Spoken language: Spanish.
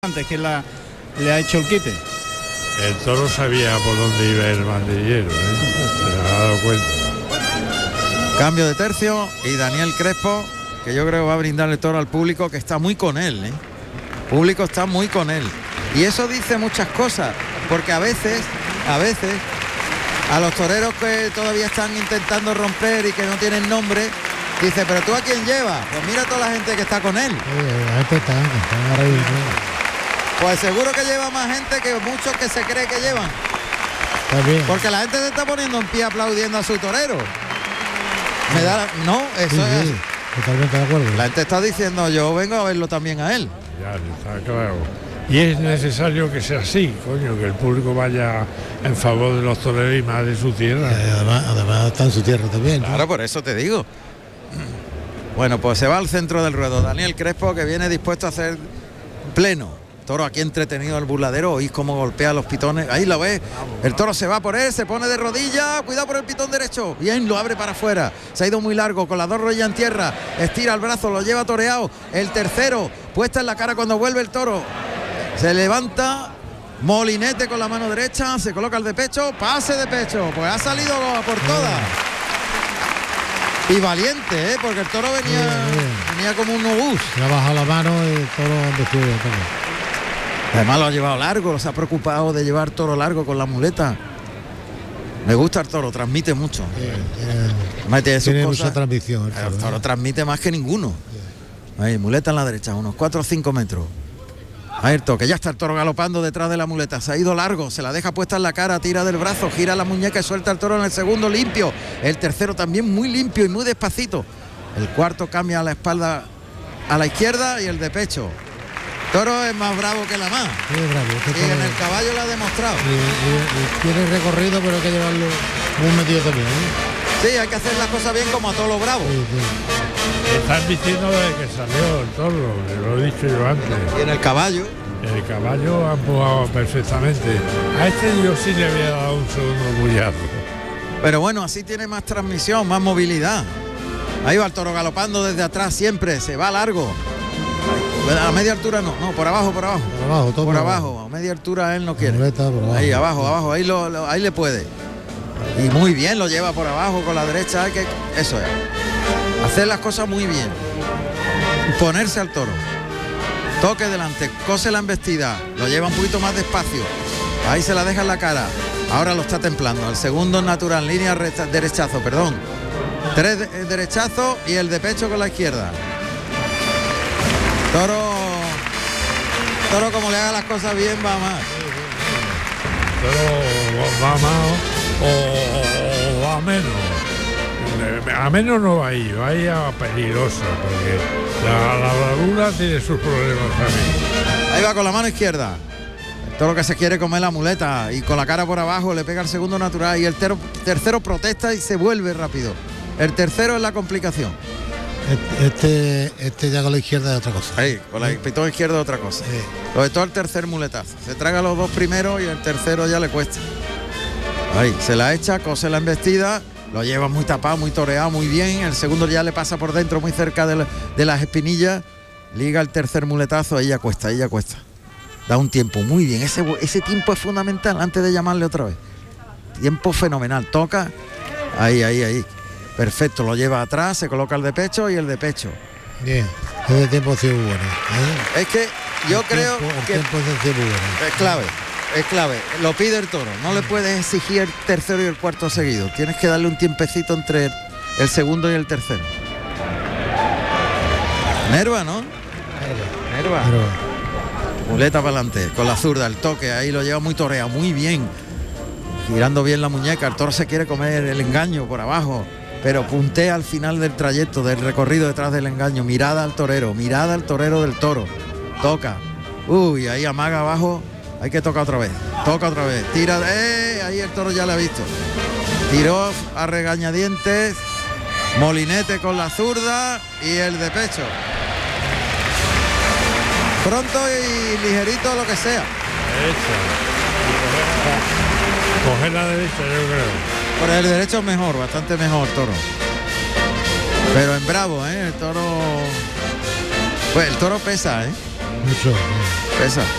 antes que le ha hecho el quite. El toro sabía por dónde iba el bandillero, se ha dado cuenta. Cambio de tercio y Daniel Crespo, que yo creo va a brindarle el toro al público, que está muy con él, El público está muy con él. Y eso dice muchas cosas, porque a veces a los toreros que todavía están intentando romper y que no tienen nombre, dice, pero tú a quién llevas. Pues mira toda la gente que está con él. La gente está maravillosa. Pues seguro que lleva más gente que muchos que se cree que llevan. Está bien. Porque la gente se está poniendo en pie aplaudiendo a su torero. No, eso Sí, es así. totalmente de acuerdo. La gente está diciendo, yo vengo a verlo también a él. Ya, está claro. Y es necesario que sea así, coño, que el público vaya en favor de los toreros y más de su tierra. Además está en su tierra también, ¿no? Claro, por eso te digo. Bueno, pues se va al centro del ruedo Daniel Crespo, que viene dispuesto a hacer pleno. Toro aquí entretenido al burladero, oís cómo golpea los pitones, ahí lo ves, el toro se va por él, se pone de rodillas, cuidado por el pitón derecho, bien, lo abre para afuera, se ha ido muy largo, con las dos rodillas en tierra, estira el brazo, lo lleva toreado, el tercero, puesta en la cara cuando vuelve el toro, se levanta, molinete con la mano derecha, se coloca el de pecho, pase de pecho, pues ha salido a por todas. Y valiente, porque el toro venía como un obús. Le ha bajado la mano y todo vestido de todo. Además lo ha llevado largo, se ha preocupado de llevar toro largo con la muleta. Me gusta el toro, transmite mucho. Tiene mucha transmisión. El toro transmite más que ninguno. Ahí, muleta en la derecha, unos 4 o 5 metros. Ahí el toque, ya está el toro galopando detrás de la muleta, se ha ido largo, se la deja puesta en la cara, tira del brazo, gira la muñeca y suelta el toro en el segundo limpio. El tercero también muy limpio y muy despacito. El cuarto cambia a la espalda a la izquierda y el de pecho. Toro es más bravo que la más. Sí, bravo, y en el caballo lo ha demostrado. Y tiene recorrido, pero hay que llevarlo muy metido también. Sí, hay que hacer las cosas bien como a todos los bravos. Sí. Están diciendo desde que salió el toro, que lo he dicho yo antes. Y en el caballo. El caballo ha empujado perfectamente. A este yo sí le había dado un segundo bullazo. Pero bueno, así tiene más transmisión, más movilidad. Ahí va el toro galopando desde atrás siempre, se va largo. A media altura no, por abajo. Por abajo, todo por abajo. A media altura él no quiere. Abajo. Ahí abajo, ahí le puede. Y muy bien lo lleva por abajo con la derecha, eso es. Hacer las cosas muy bien. Ponerse al toro. Toque delante, cose la embestida, lo lleva un poquito más despacio. Ahí se la deja en la cara. Ahora lo está templando. El segundo natural, línea derechazo, perdón. 3 derechazos y el de pecho con la izquierda. Toro como le haga las cosas bien va más. Toro va más o va menos. A menos no va ahí a peligrosa, porque la bravura tiene sus problemas también. Ahí va con la mano izquierda. El toro que se quiere comer la muleta y con la cara por abajo le pega el segundo natural y el tercero protesta y se vuelve rápido. El tercero es la complicación. Este ya con la izquierda es otra cosa. Ahí, con la pitón izquierda es otra cosa. Sí. Lo de todo el tercer muletazo. Se traga los 2 primeros y el tercero ya le cuesta. Ahí, se la echa, cose la embestida, lo lleva muy tapado, muy toreado, muy bien. El segundo ya le pasa por dentro, muy cerca de las espinillas. Liga el tercer muletazo, ella cuesta. Da un tiempo, muy bien. Ese tiempo es fundamental antes de llamarle otra vez. Tiempo fenomenal. Toca, ahí. Perfecto, lo lleva atrás, se coloca el de pecho y el de pecho. Bien, ese tiempo ha sido bueno. Es que yo creo que el tiempo ha sido bueno. es clave. Lo pide el toro. No le puedes exigir el tercero y el cuarto seguido. Tienes que darle un tiempecito entre el segundo y el tercero. Nerva, ¿no? Nerva. Muleta para adelante, con la zurda, el toque, ahí lo lleva muy toreado, muy bien. Girando bien la muñeca, el toro se quiere comer el engaño por abajo, pero puntea al final del trayecto, del recorrido detrás del engaño. Mirada al torero del toro. Toca. Uy, ahí amaga abajo. Hay que tocar otra vez. Tira. Ahí el toro ya le ha visto. Tiró a regañadientes. Molinete con la zurda y el de pecho. Pronto y ligerito lo que sea. Coger la derecha, yo creo. Por el derecho es mejor, bastante mejor, toro. Pero en bravo, el toro. Pues el toro pesa, Mucho. Pesa.